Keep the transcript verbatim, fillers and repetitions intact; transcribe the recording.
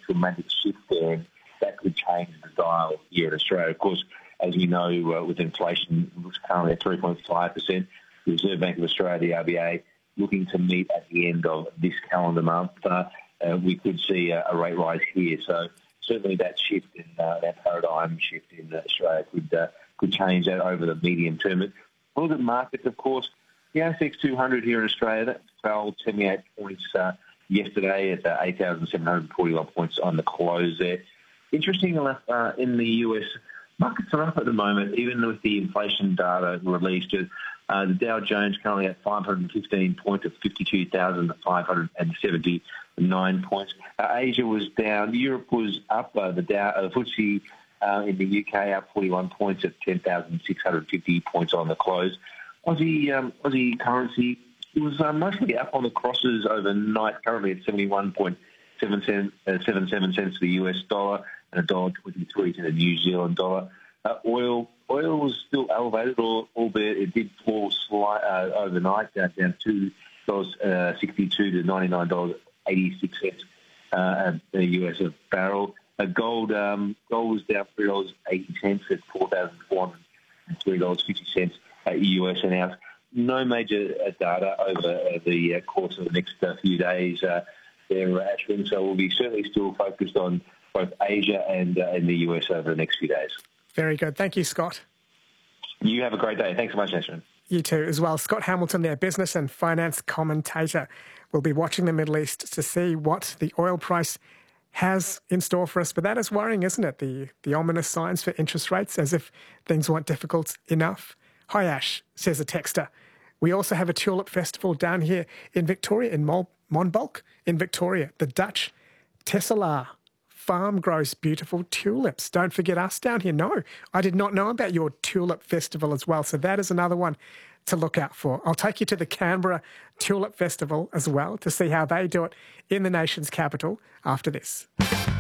dramatic shift there, and that could change the dial here in Australia. Of course, as you know, uh, with inflation, it's currently at three point five percent. The Reserve Bank of Australia, the R B A, looking to meet at the end of this calendar month. Uh, uh, we could see a, a rate rise here. So certainly that shift in uh, that paradigm shift in Australia could uh, could change that over the medium term. But all the markets, of course, the A S X two hundred here in Australia, that fell seventy-eight points uh, yesterday at uh, eight thousand seven hundred forty-one points on the close there. Interesting enough, uh, in the U S, markets are up at the moment, even with the inflation data released. Uh, the Dow Jones currently at five hundred fifteen points at fifty-two thousand five hundred seventy-nine points. Uh, Asia was down. Europe was up. Uh, the Dow, uh, the F T S E uh, in the U K up forty-one points at ten thousand six hundred fifty points on the close. Aussie um, Aussie currency was uh, mostly up on the crosses overnight, currently at seventy-one point seven seven cents to the U S dollar and one dollar twenty-three to the New Zealand dollar. Uh, oil oil was still elevated, albeit it did fall slight, uh, overnight, uh, down two dollars sixty-two to ninety-nine dollars eighty-six uh, at the U S a barrel. Uh, gold um, gold was down three dollars eighty at four thousand four hundred three dollars fifty at U S an ounce. No major uh, data over uh, the uh, course of the next uh, few days uh, there, Ashwin. So we'll be certainly still focused on both Asia and, uh, and the U S over the next few days. Very good. Thank you, Scott. You have a great day. Thanks so much, Ashwin. You too as well. Scott Hamilton there, business and finance commentator. We'll be watching the Middle East to see what the oil price has in store for us. But that is worrying, isn't it? The, the ominous signs for interest rates, as if things weren't difficult enough. Hi, Ash, says a texter. We also have a tulip festival down here in Victoria, in Mol- Monbulk, in Victoria. The Dutch Tesselaar farm grows beautiful tulips. Don't forget us down here. No, I did not know about your tulip festival as well. So that is another one to look out for. I'll take you to the Canberra Tulip Festival as well to see how they do it in the nation's capital after this.